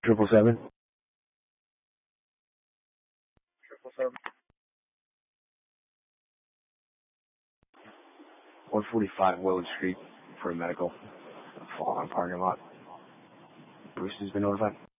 777. 145 Willard Street for a medical. Falling parking lot. Bruce has been notified.